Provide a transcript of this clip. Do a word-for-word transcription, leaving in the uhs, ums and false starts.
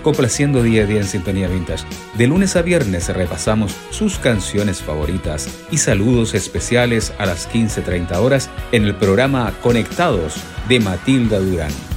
complaciendo día a día en Sintonía Vintage. De lunes a viernes repasamos sus canciones favoritas y saludos especiales a las quince treinta horas en el programa Conectados de Matilda Durán.